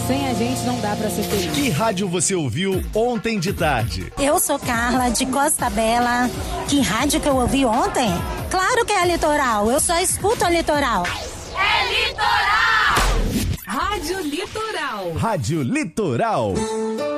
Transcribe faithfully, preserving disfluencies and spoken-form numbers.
Sem a gente não dá pra ser feliz. Que rádio você ouviu ontem de tarde? Eu sou Carla, de Costa Bela. Que rádio que eu ouvi ontem? Claro que é a Litoral. Eu só escuto a Litoral. É Litoral! Rádio Litoral. Rádio Litoral.